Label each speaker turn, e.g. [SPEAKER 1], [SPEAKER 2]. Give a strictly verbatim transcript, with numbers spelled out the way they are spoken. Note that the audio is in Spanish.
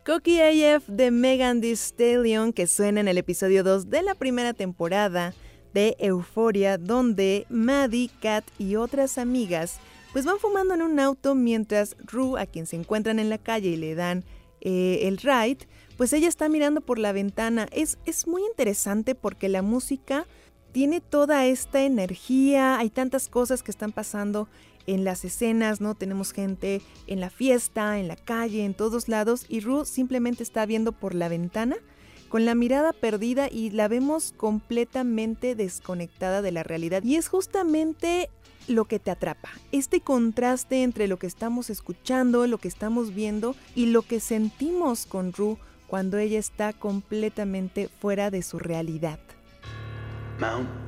[SPEAKER 1] Cocky A F de Megan Thee Stallion, que suena en el episodio dos de la primera temporada de Euphoria, donde Maddie, Kat y otras amigas pues van fumando en un auto mientras Rue, a quien se encuentran en la calle y le dan eh, el ride, pues ella está mirando por la ventana. Es, es muy interesante porque la música tiene toda esta energía, hay tantas cosas que están pasando en las escenas, ¿no? Tenemos gente en la fiesta, en la calle, en todos lados, y Rue simplemente está viendo por la ventana con la mirada perdida y la vemos completamente desconectada de la realidad. Y es justamente lo que te atrapa, este contraste entre lo que estamos escuchando, lo que estamos viendo y lo que sentimos con Rue cuando ella está completamente fuera de su realidad.
[SPEAKER 2] Mount